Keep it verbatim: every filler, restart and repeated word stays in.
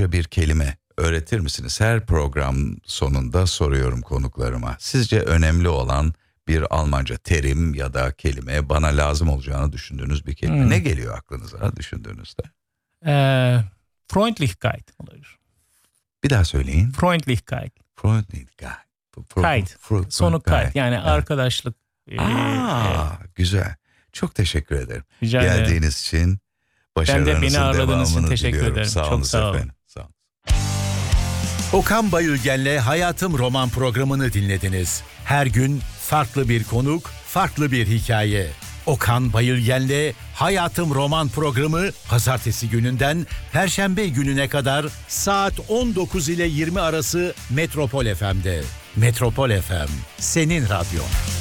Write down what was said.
bir kelime öğretir misiniz? Her program sonunda soruyorum konuklarıma. Sizce önemli olan bir Almanca terim ya da kelime, bana lazım olacağını düşündüğünüz bir kelime. Hmm. Ne geliyor aklınıza düşündüğünüzde? Ee, Freundlichkeit olabilir. Bir daha söyleyin. Freundlichkeit. Freundlichkeit. Kite. Sonu kite. Yani evet. Arkadaşlık. Aa, e, güzel. Çok teşekkür ederim. Rica Geldiğiniz ederim. için, başarılarınızın ben de beni ağırladığınız için teşekkür diliyorum. ederim. Sağ Çok olun sağ olun. efendim. Sağ olun. Okan Bayülgen'le Hayatım Roman programını dinlediniz. Her gün farklı bir konuk, farklı bir hikaye. Okan Bayülgen'le Hayatım Roman programı pazartesi gününden perşembe gününe kadar saat on dokuz ile yirmi arası Metropol F M'de. Metropol F M, senin radyon.